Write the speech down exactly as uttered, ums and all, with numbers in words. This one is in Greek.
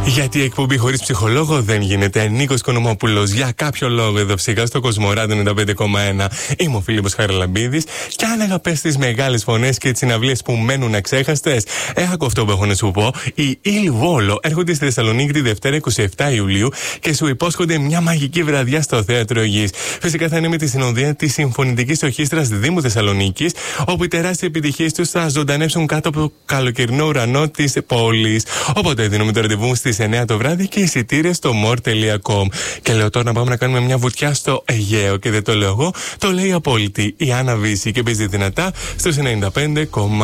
Γιατί η εκπομπή χωρίς ψυχολόγο δεν γίνεται. Νίκος Κονομόπουλος για κάποιο λόγο εδώ ψυχά στο Κοσμοράδιο ενενήντα πέντε κόμμα ένα. Είμαι ο Φίλιππος Χαραλαμπίδης. Και αν αγαπές τις μεγάλες φωνές και τις συναυλίες που μένουν αξέχαστες, έχω αυτό που έχω να σου πω. Οι Il Volo έρχονται στη Θεσσαλονίκη τη Δευτέρα εικοστή εβδόμη Ιουλίου και σου υπόσχονται μια μαγική βραδιά στο Θέατρο Γης. Φυσικά θα είναι με τη συνοδεία της Συμφωνητικής Ορχήστρας Δήμου Θεσσαλονίκης, όπου οι τεράστιες επιτυχίες τους θα ζωντανέψουν κάτω από το καλοκαιρινό ουρανό της πόλης. Οπότε δίνουμε το ραντεβού στις εννιά το βράδυ και εισιτήρια στο more τελεία com. Και λέω τώρα να πάμε να κάνουμε μια βουτιά στο Αιγαίο. Και δεν το λέω εγώ, το λέει η απόλυτη η Άννα Βύση και παίζει δυνατά στους ενενήντα πέντε κόμμα ένα.